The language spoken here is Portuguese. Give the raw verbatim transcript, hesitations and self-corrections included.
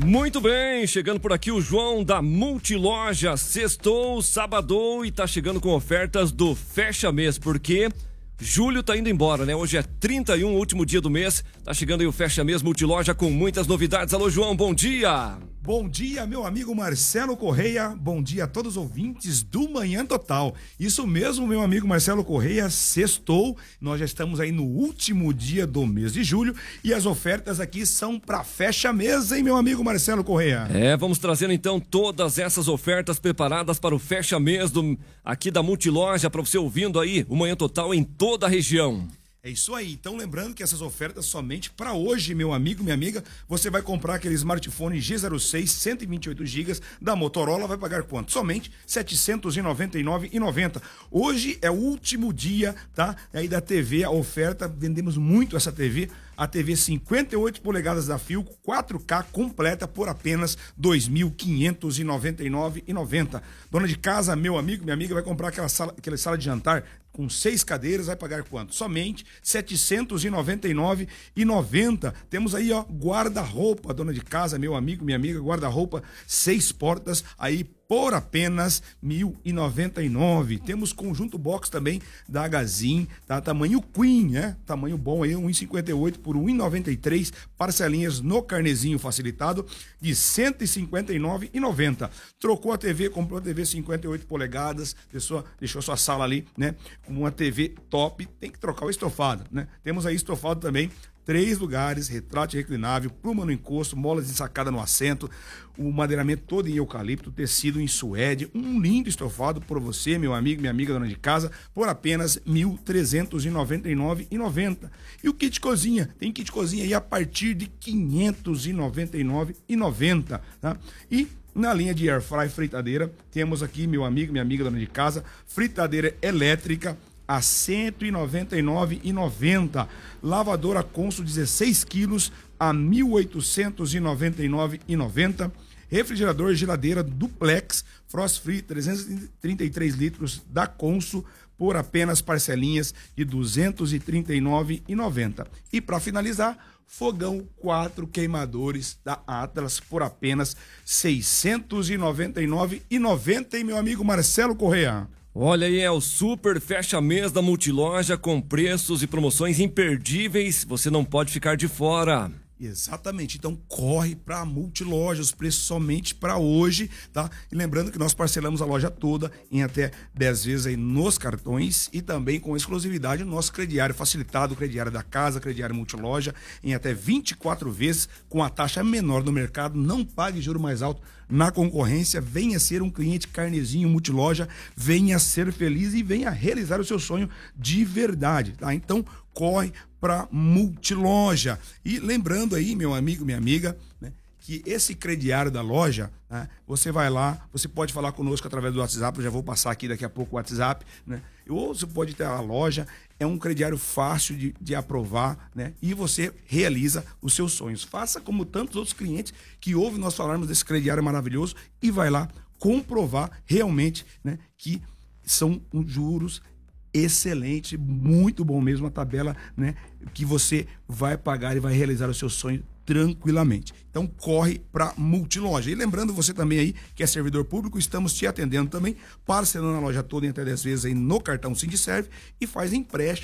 Muito bem, chegando por aqui o João da Multiloja. Sextou, sabadou e tá chegando com ofertas do Fecha Mês, porque julho tá indo embora, né? Hoje é trinta e um, último dia do mês. Tá chegando aí o Fecha Mês Multiloja com muitas novidades. Alô, João, bom dia! Bom dia, meu amigo Marcelo Correia. Bom dia a todos os ouvintes do Manhã Total. Isso mesmo, meu amigo Marcelo Correia, sextou. Nós já estamos aí no último dia do mês de julho e as ofertas aqui são para fecha mês, hein, meu amigo Marcelo Correia? É, vamos trazendo então todas essas ofertas preparadas para o fecha mês do, aqui da Multiloja, para você ouvindo aí o Manhã Total em toda a região. É isso aí, então lembrando que essas ofertas somente para hoje, meu amigo, minha amiga, você vai comprar aquele smartphone G zero seis, cento e vinte e oito gigas da Motorola, vai pagar quanto? Somente setecentos e noventa e nove reais e noventa centavos. Hoje é o último dia, tá? Aí da T V, a oferta, vendemos muito essa T V, a T V cinquenta e oito polegadas da Philco, quatro K completa por apenas dois mil quinhentos e noventa e nove reais e noventa centavos. Dona de casa, meu amigo, minha amiga, vai comprar aquela sala, aquela sala de jantar com seis cadeiras, vai pagar quanto? Somente setecentos e noventa e nove reais e noventa centavos. Temos aí, ó, guarda-roupa, dona de casa, meu amigo, minha amiga, guarda-roupa, seis portas, aí por apenas mil e noventa e nove reais. Temos conjunto box também da Agazin, tá? Tamanho Queen, né? Tamanho bom aí, um e cinquenta e oito por um e noventa e três, parcelinhas no carnezinho facilitado de cento e cinquenta e nove reais e noventa centavos. Trocou a T V, comprou a T V cinquenta e oito polegadas, deixou, deixou sua sala ali, né? Com uma T V top, tem que trocar o estofado, né? Temos aí estofado também, três lugares, retrátil reclinável, pluma no encosto, molas de sacada no assento, o madeiramento todo em eucalipto, tecido em suede, um lindo estofado por você, meu amigo, minha amiga, dona de casa, por apenas mil trezentos e noventa e nove reais e noventa centavos. E o kit cozinha, tem kit cozinha aí a partir de quinhentos e noventa e nove reais e noventa centavos, tá? E na linha de airfry fritadeira, temos aqui, meu amigo, minha amiga, dona de casa, fritadeira elétrica a cento e noventa e nove reais e noventa centavos. Lavadora Consul dezesseis quilos a mil oitocentos e noventa e nove reais e noventa centavos. Refrigerador geladeira duplex Frost Free trezentos e trinta e três litros da Consul por apenas parcelinhas de duzentos e trinta e nove reais e noventa centavos. E para finalizar, fogão quatro queimadores da Atlas por apenas seiscentos e noventa e nove reais e noventa centavos, meu amigo Marcelo Correia. Olha aí, é o super fecha mês da Multiloja com preços e promoções imperdíveis, você não pode ficar de fora. Exatamente, então corre para a Multiloja, os preços somente para hoje, tá? E lembrando que nós parcelamos a loja toda em até dez vezes aí nos cartões e também com exclusividade no nosso crediário facilitado, o crediário da casa, crediário Multiloja, em até vinte e quatro vezes com a taxa menor do mercado, não pague juro mais alto na concorrência, venha ser um cliente carnezinho Multiloja, venha ser feliz e venha realizar o seu sonho de verdade, tá? Então corre para Multiloja. E lembrando aí, meu amigo, minha amiga, né, que esse crediário da loja, né, você vai lá, você pode falar conosco através do WhatsApp, eu já vou passar aqui daqui a pouco o WhatsApp, né? Ou você pode ter a loja, é um crediário fácil de, de aprovar, né? E você realiza os seus sonhos. Faça como tantos outros clientes que ouvem nós falarmos desse crediário maravilhoso e vai lá comprovar realmente, né, que são juros excelente, muito bom mesmo a tabela, né, que você vai pagar e vai realizar o seu sonho tranquilamente. Então corre para Multiloja. E lembrando você também aí que é servidor público, estamos te atendendo também, parcelando a loja toda em até dez vezes aí no cartão Sindiserve e faz empréstimo